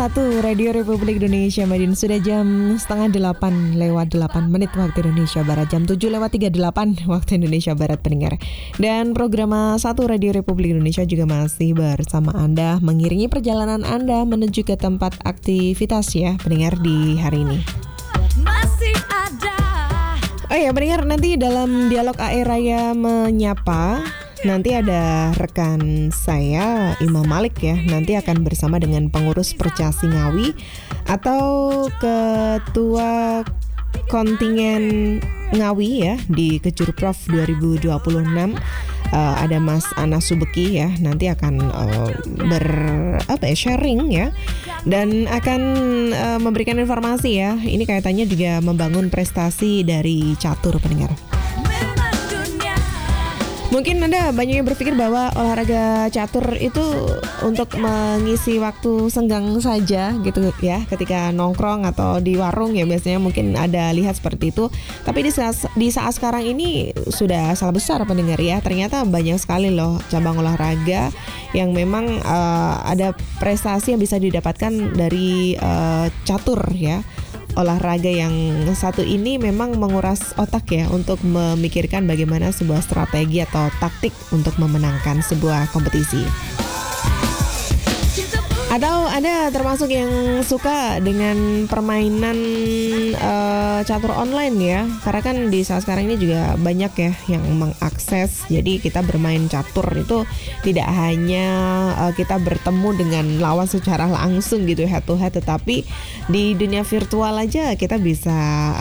Satu Radio Republik Indonesia Madiun, sudah jam 7:30 lewat 8 menit waktu Indonesia Barat, jam 7:38 waktu Indonesia Barat pendengar. Dan program Satu Radio Republik Indonesia juga masih bersama Anda, mengiringi perjalanan Anda menuju ke tempat aktivitas ya pendengar di hari ini. Masih ada. Oh ya pendengar, nanti dalam dialog AE Raya Menyapa nanti ada rekan saya Imam Malik ya, nanti akan bersama dengan pengurus Percasi Ngawi atau ketua kontingen Ngawi ya di Kejurprov 2026. Ada Mas Anas Subeki ya, nanti akan sharing ya, dan akan memberikan informasi ya. Ini kaitannya juga membangun prestasi dari catur pendengar. Mungkin Anda banyak yang berpikir bahwa olahraga catur itu untuk mengisi waktu senggang saja gitu ya, ketika nongkrong atau di warung ya biasanya mungkin ada lihat seperti itu. Tapi di saat sekarang ini sudah salah besar pendengar ya. Ternyata banyak sekali loh cabang olahraga yang memang ada prestasi yang bisa didapatkan dari catur ya. Olahraga yang satu ini memang menguras otak ya, untuk memikirkan bagaimana sebuah strategi atau taktik untuk memenangkan sebuah kompetisi. Atau Anda termasuk yang suka dengan permainan catur online ya, karena kan di saat sekarang ini juga banyak ya yang mengakses. Jadi kita bermain catur itu tidak hanya kita bertemu dengan lawan secara langsung gitu head to head, tetapi di dunia virtual aja kita bisa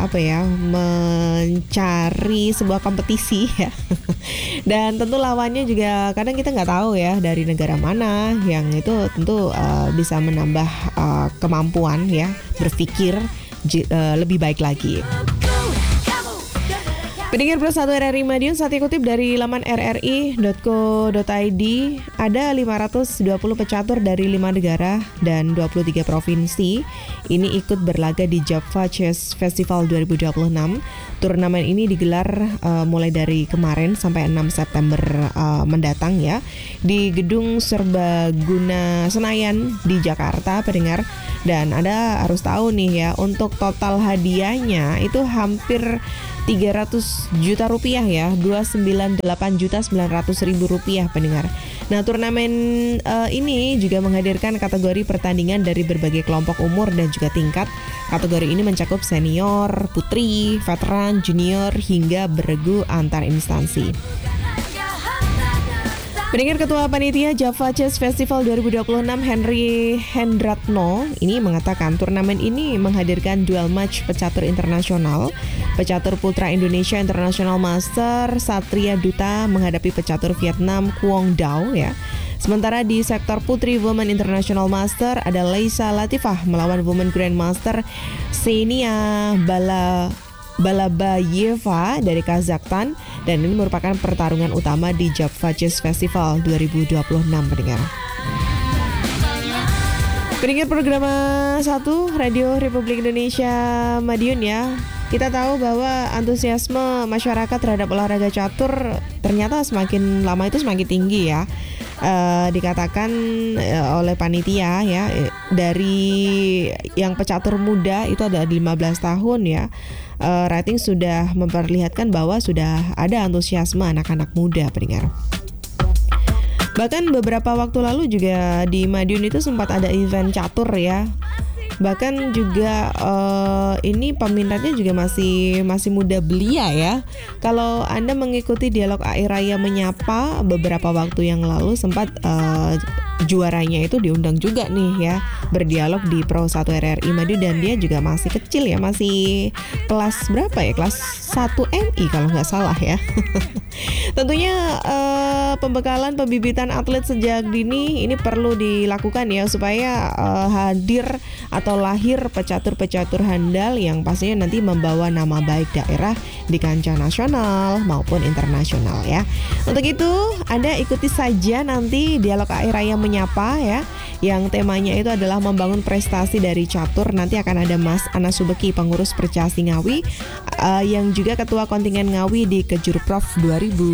mencari sebuah kompetisi ya. Dan tentu lawannya juga kadang kita nggak tahu ya dari negara mana, yang itu tentu bisa menambah kemampuan ya berpikir lebih baik lagi. Pendengar Plus 1 RRI Madiun, saat dikutip dari laman rri.co.id, ada 520 pecatur dari 5 negara dan 23 provinsi ini ikut berlaga di Java Chess Festival 2026. Turnamen ini digelar mulai dari kemarin sampai 6 September mendatang ya, di Gedung Serbaguna Senayan di Jakarta pendengar. Dan Anda harus tahu nih ya, untuk total hadiahnya itu hampir 300 juta rupiah ya, 298.900.000 rupiah pendengar. Nah, turnamen ini juga menghadirkan kategori pertandingan dari berbagai kelompok umur dan juga tingkat. Kategori ini mencakup senior, putri, veteran, junior hingga beregu antar instansi. Pendengar, Ketua Panitia Java Chess Festival 2026 Henry Hendratno ini mengatakan turnamen ini menghadirkan duel match pecatur internasional. Pecatur putra Indonesia International Master Satria Duta menghadapi pecatur Vietnam Quong Dao ya. Sementara di sektor putri Women International Master ada Leisa Latifah melawan Women Grandmaster Xenia Balabayeva dari Kazakhstan, dan ini merupakan pertarungan utama di Java Chess Festival 2026 pendengar. Pendengar program 1 Radio Republik Indonesia Madiun ya. Kita tahu bahwa antusiasme masyarakat terhadap olahraga catur ternyata semakin lama itu semakin tinggi ya. Dikatakan oleh panitia ya, dari yang pecatur muda itu ada 15 tahun ya, rating sudah memperlihatkan bahwa sudah ada antusiasme anak-anak muda pendengar. Bahkan beberapa waktu lalu juga di Madiun itu sempat ada event catur ya. Bahkan juga ini peminatnya juga masih muda belia ya. Kalau Anda mengikuti dialog AE Raya Menyapa beberapa waktu yang lalu, sempat juaranya itu diundang juga nih ya, berdialog di Pro 1 RRI Madiun, dan dia juga masih kecil ya, masih kelas berapa ya, kelas 1 MI kalau nggak salah ya. Tentunya pembekalan pembibitan atlet sejak dini ini perlu dilakukan ya, supaya hadir atau lahir pecatur-pecatur handal yang pastinya nanti membawa nama baik daerah di kancah nasional maupun internasional ya. Untuk itu Anda ikuti saja nanti dialog AE Raya Menyapa ya, yang temanya itu adalah membangun prestasi dari catur. Nanti akan ada Mas Anas Subeki, pengurus Percasi Ngawi, yang juga ketua kontingen Ngawi di Kejurprov 2000